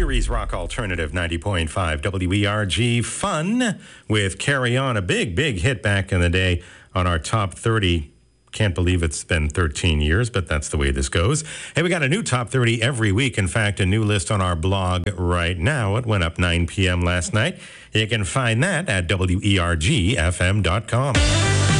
Erie's Rock Alternative 90.5 WERG. Fun with Carry On, a big hit back in the day on our top 30. Can't believe it's been 13 years, but that's the way this goes. Hey, we got a new top 30 every week. In fact, a new list on our blog right now. It went up 9 p.m. last night. You can find that at WERGFM.com.